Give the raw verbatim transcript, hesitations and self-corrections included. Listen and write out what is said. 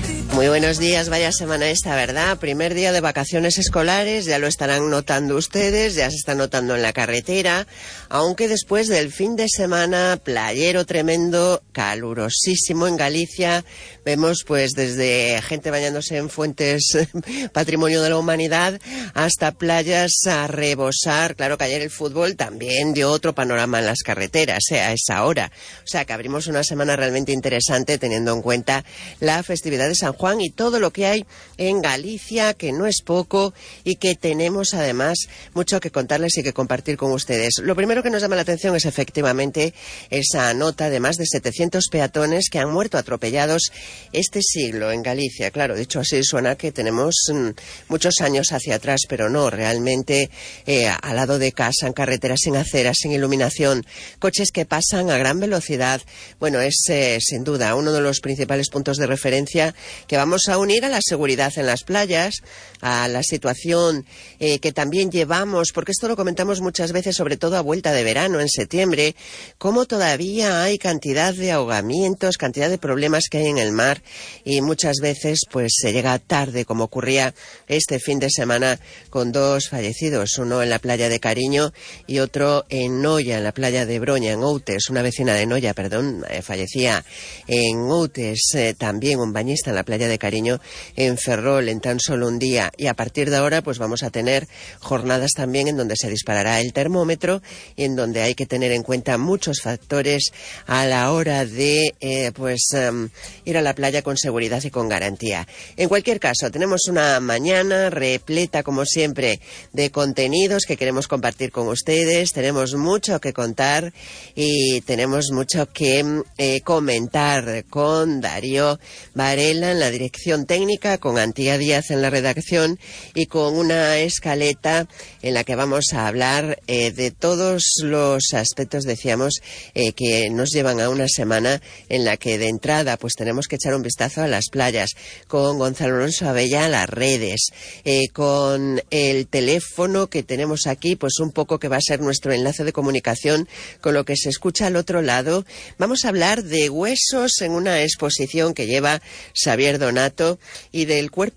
Muy buenos días, vaya semana esta, ¿verdad? Primer día de vacaciones escolares, ya lo estarán notando ustedes, ya se está notando en la carretera, aunque después del fin de semana playero tremendo, calurosísimo en Galicia, vemos pues desde gente bañándose en fuentes patrimonio de la humanidad hasta playas a rebosar. Claro que ayer el fútbol también dio otro panorama en las carreteras, ¿eh? A esa hora. O sea que abrimos una semana realmente interesante teniendo en cuenta la festividad de San Juan y todo lo que hay en Galicia, que no es poco y que tenemos además mucho que contarles y que compartir con ustedes. Lo primero que nos llama la atención es efectivamente esa nota de más de setecientos peatones que han muerto atropellados este siglo en Galicia. Claro, dicho así suena que tenemos mmm, muchos años hacia atrás, pero no, realmente eh, al lado de casa, en carreteras sin aceras, sin iluminación, coches que pasan a gran velocidad. Bueno, es eh, sin duda uno de los principales puntos de referencia que vamos a unir a la seguridad en las playas, a la situación eh, que también llevamos, porque esto lo comentamos muchas veces, sobre todo a vuelta de verano, en septiembre, cómo todavía hay cantidad de ahogamientos, cantidad de problemas que hay en el mar y muchas veces pues se llega tarde, como ocurría este fin de semana con dos fallecidos, uno en la playa de Cariño y otro en Noia, en la playa de Broña, en Outes, una vecina de Noia, perdón, eh, fallecía en Outes, eh, también un bañista en la playa de Cariño, en Ferrol, en tan solo un día. Y a partir de ahora pues vamos a tener jornadas también en donde se disparará el termómetro y en donde hay que tener en cuenta muchos factores a la hora de eh, pues um, ir a la playa con seguridad y con garantía. En cualquier caso, tenemos una mañana repleta, como siempre, de contenidos que queremos compartir con ustedes. Tenemos mucho que contar y tenemos mucho que eh, comentar con Darío Varela en la dirección técnica, con Antía Díaz en la redacción y con una escaleta en la que vamos a hablar eh, de todos los aspectos, decíamos, eh, que nos llevan a una semana en la que de entrada pues tenemos que echar un vistazo a las playas, con Gonzalo Alonso Abella a las redes, eh, con el teléfono que tenemos aquí, pues un poco que va a ser nuestro enlace de comunicación con lo que se escucha al otro lado. Vamos a hablar de huesos en una exposición que lleva Xavier Donato y del cuerpo